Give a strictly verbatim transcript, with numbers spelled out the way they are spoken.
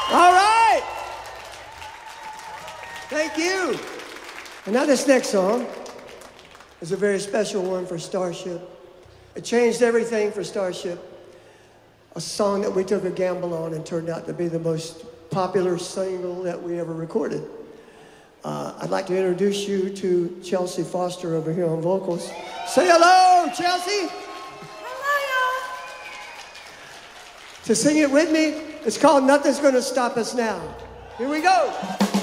All right. Thank you. And now this next song is a very special one for Starship. It changed everything for Starship. A song that we took a gamble on and turned out to be the most popular single that we ever recorded. Uh, I'd like to introduce you to Chelsea Foster over here on vocals. Say hello, Chelsea. Hello, y'all. To sing it with me, it's called Nothing's Gonna Stop Us Now. Here we go.